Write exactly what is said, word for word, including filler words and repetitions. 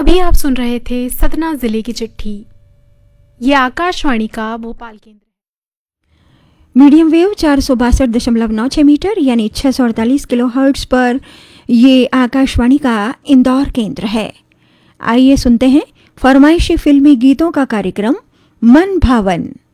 अभी आप सुन रहे थे सतना जिले की चिट्ठी। ये आकाशवाणी का भोपाल केंद्र। मीडियम वेव चार सौ बासठ दशमलव नौ छः मीटर यानी छः सौ अड़तालीस किलो हर्ट्ज पर ये आकाशवाणी का इंदौर केंद्र है। आइए सुनते हैं फरमाइशी फिल्मी गीतों का कार्यक्रम मन भावन।